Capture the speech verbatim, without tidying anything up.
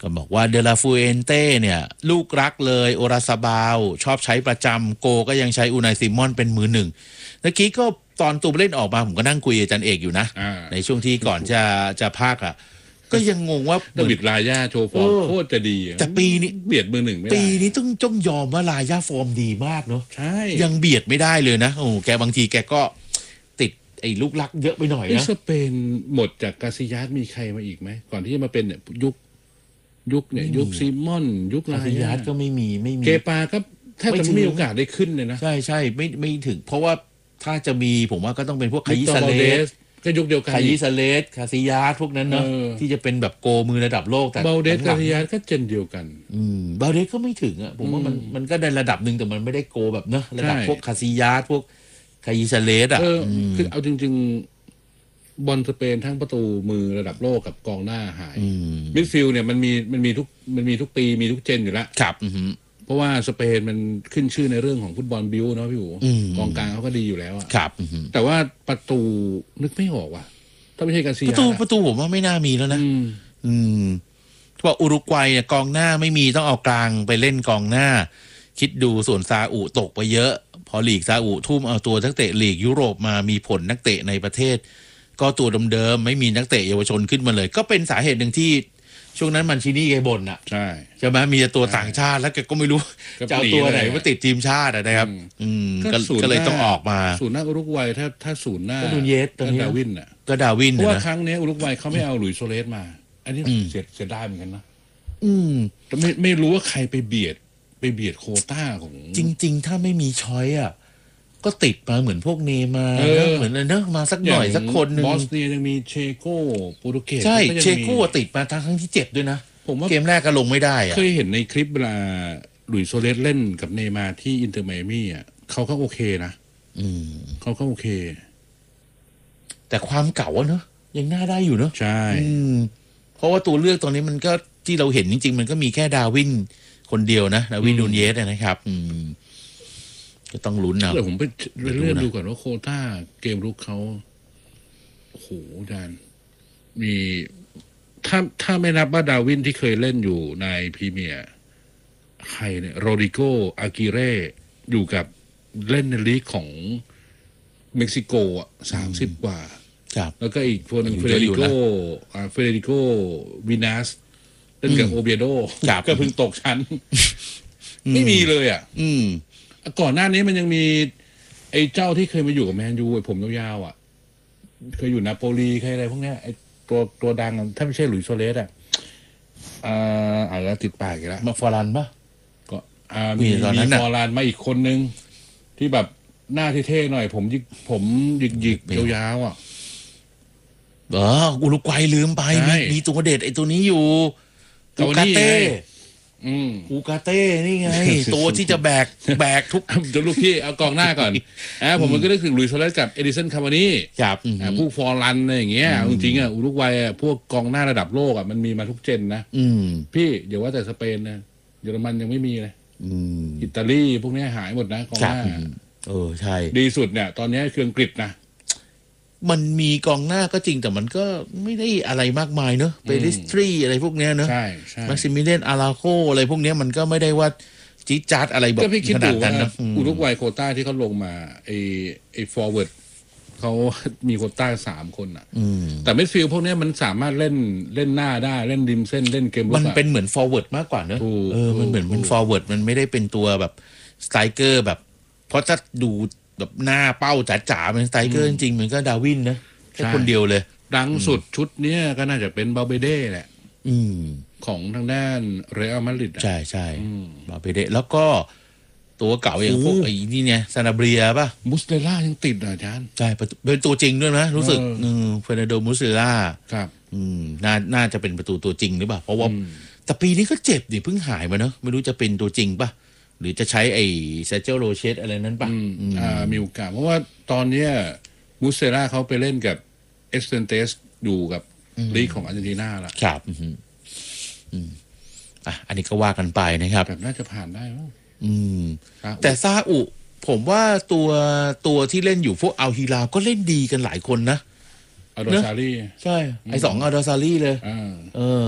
ก็บอกว่าเดลาฟูเอนเต้เนี่ยลูกรักเลยโอราซาบาวชอบใช้ประจำโกก็ยังใช้อูไนซิมอนเป็นมือหนึ่งเมื่อกี้ก็ตอนตูเล่นออกมาผมก็นั่งคุยกับอาจารย์เอกอยู่นะในช่วงที่ก่อนจะจะพากอ่ะก็ยังงงว่าดาวิดลายาโชว์ฟอร์มโคตรจะดีแต่ปีนี้เบียดมือหนึ่งไม่ได้ปีนี้ต้องต้องยอมว่าลายาฟอร์มดีมากเนาะใช่ยังเบียดไม่ได้เลยนะโอ้แกบางทีแกก็ติดไอ้ลูกลักเยอะไปหน่อยนะสเปนหมดจากกาซิยัสมีใครมาอีกไหมก่อนที่จะมาเป็นเนี่ยยุคยุคเนี่ยยุคซิมอนยุคลายาก็ไม่มีไม่มีเกปาก็แทบจะไม่มีโอกาสได้ขึ้นเลยนะใช่ใช่ไม่ไม่ถึงเพราะว่าถ้าจะมีผมว่าก็ต้องเป็นพวกคายิซาเลสก็ยุคเดียวกันคายิซาเลสคาซิยาสพวกนั้นเนาะที่จะเป็นแบบโกมือระดับโลกแต่เบลเดสคาซิยาสก็เจนเดียวกันอืมเบลเดสก็ไม่ถึงอ่ะผมว่ามันมันก็ได้ระดับหนึ่งแต่มันไม่ได้โกแบบเนาะระดับพวกคาซิยาสพวกคายิซาเลสอ่ะคือเอาจริงๆบอลสเปนทั้งประตูมือระดับโลกกับกองหน้าหายมิดฟิลด์เนี่ยมันมีมันมีทุกมันมีทุกปีมีทุกเจนอยู่แล้วครับเพราะว่าสเปนมันขึ้นชื่อในเรื่องของฟุตบอลบิวเนาะพี่อู๋กองกลางเขาก็ดีอยู่แล้วอ่ะครับแต่ว่าประตูนึกไม่ออกว่ะถ้าไม่ใช่กาซิยาประตูประตูผมว่าไม่น่ามีแล้วนะอืมเพราะอุรุกวัยเนี่ยกองหน้าไม่มีต้องเอากลางไปเล่นกองหน้าคิดดูส่วนซาอุตกไปเยอะพอลีกซาอุทุ่มเอาตัวนักเตะลีกยุโรปมามีผลนักเตะในประเทศก็ตัวเดิมๆไม่มีนักเตะเยาวชนขึ้นมาเลยก็เป็นสาเหตุหนึ่งที่ช่วงนั้นมันชินี่แกบ่นอ่ะใช่ใช่ไหมมีแต่ตัวต่างชาติแล้วแกก็ไม่รู้จะเอาตัวไหนมาติดทีมชาตินะครับอืมก็เลยต้องออกมาศูนย์หน้าอุรุกวัยถ้าถ้าศูนย์หน้าก็ดูเยสตอนนี้ดาวินอ่ะก็ดาวินเพราะว่าครั้งนี้อุรุกวัยเขาไม่เอาหลุยส์โซเลสมาอันนี้เสียเสียดายเหมือนกันนะอืมแต่ไม่ไม่รู้ว่าใครไปเบียดไปเบียดโควต้าของจริงๆถ้าไม่มีช้อยอ่ะก็ติดมาเหมือนพวกเนมาเหมือนเนอะมาสักหน่อยสักคนหนึ่งบอสเนียยังมีเชโก้โปรตุเกสใช่เชโก้ติดมาทั้งทั้งที่เจ็บด้วยนะผมว่าเกมแรกก็ลงไม่ได้อะเคยเห็นในคลิปเวลาหลุยส์โซเลสเล่นกับเนมาที่อินเตอร์ไมอามี่อ่ะเขาก็โอเคนะอืมเขาก็โอเคแต่ความเก่าเนอะยังน่าได้อยู่เนอะใช่เพราะว่าตัวเลือกตอนนี้มันก็ที่เราเห็นจริงๆมันก็มีแค่ดาวินคนเดียวนะดาวินนูนเยสนะครับอืมก็ต้องลุ้นนะเดี๋ยวผมไปเลื่อนดูก่อนว่าโควต้าเกมรุกเขาโอ้โหดานมีถ้าถ้าไม่นับว่าดาวินที่เคยเล่นอยู่ในพรีเมียร์ใครเนี่ยโรดิโกอากิเร่อยู่กับเล่นในลีกของเม็กซิโกอ่ะสามสิบกว่าแล้วก็อีกคนหนึ่งเฟเดริโกอ่าเฟเดริโกวินัสเล่นกับโอเบียโดก็เพิ่งตกชั้นไม่มีเลยอ่ะอืมก่อนหน้านี้มันยังมีไอ้เจ้าที่เคยมาอยู่กับแมนยูไอ้ผมยาวๆอ่ะเคยอยู่นาโปลีเคยอะไรพวกเนี้ยไอ้ตัวตัวดังถ้าไม่ใช่หลุยส์โซเลสอ่ะอ่าอ่าแล้วติดปากอีกแล้วมาฟอรันป่ะก็อ่ามีมีฟอรันมาอีกคนนึงที่แบบหน้าเท่ๆหน่อยผมยิกผมหยิกหยิกยาวๆอ่ะเอออุรุกวัยลืมไปมีมีตัวเด็ดไอ้ตัวนี้อยู่อูกาเต้อูกาเต้นี่ไงตัวที่จะแบกแบกทุกจะลูกพี่เอากองหน้าก่อนอ่าผมมันก็นึกถึงลุยส์โซเลสกับเอดิสันคาวานี่ครับอ่าพวกฟอร์ลันอะไรอย่างเงี้ยจริงๆอ่ะอุรุกวัยอ่ะพวกกองหน้าระดับโลกอ่ะมันมีมาทุกเจนนะอืมพี่เดี๋ยวว่าแต่สเปนนะเยอรมันยังไม่มีเลยอืมอิตาลีพวกนี้หายหมดนะกองหน้าเออใช่ดีสุดเนี่ยตอนนี้คืออังกฤษนะมันมีกองหน้าก็จริงแต่มันก็ไม่ได้อะไรมากมายเนอะเปริสตรีอะไรพวกเนี้ยเนอะใช่ใช่มาซิมิเลียนอาราโคอะไรพวกเนี้ยมันก็ไม่ได้ว่าจี๊ดจ๊าดอะไรแบบขนาดนั้นนะอุรุกวัยโควต้าที่เขาลงมาไอไอฟอร์เวิร์ดเขามีโควต้าสามคนอ่ะแต่มิดฟิลด์พวกนี้มันสามารถเล่นเล่นหน้าได้เล่นริมเส้นเล่นเกมรุกมันเป็นเหมือนฟอร์เวิร์ดมากกว่าเนอะเออมันเหมือนเป็นฟอร์เวิร์ดมันไม่ได้เป็นตัวแบบสไตรเกอร์แบบเพราะถ้าดูแบบหน้าเป้าจ๋าๆเป็นสไตรเกอร์จริงๆมันก็ดาวินนะแค่คนเดียวเลยดังสุดชุดเนี้ยก็น่าจะเป็นบาเบเด้แหละของทางด้านเรอัลมาดริดใช่ใช่บาเบเด้แล้วก็ตัวเก่าอย่างพวกไอ้นี่เนี่ยซานาเบรียป่ะมุสเตล่ายังติดอ่ะอาจารย์ใช่เป็นตัวจริงด้วยนะรู้สึกเฟอร์นันโดมุสเตล่าครับน่าน่าจะเป็นประตูตัวจริงหรือเปล่าเพราะว่าแต่ปีนี้ก็เจ็บดิเพิ่งหายมาเนอะไม่รู้จะเป็นตัวจริงป่ะหรือจะใช้ไอ้เซเจโรเชสอะไรนั้นป่ะอ่ามีโอกาสเพราะว่าตอนเนี้ยมุสเตล่าเขาไปเล่นกับเอสเตนเตสอยู่กับลีกของอาร์เจนตินาละครับอืมอืมอ่ะอันนี้ก็ว่ากันไปนะครับแบบน่าจะผ่านได้มั้งอืมแต่ซาอุผมว่าตัวตัวที่เล่นอยู่พวกอัลฮิลาลก็เล่นดีกันหลายคนนะอัลดอซารีใช่ไอสองอัลดอซารีเลยเออ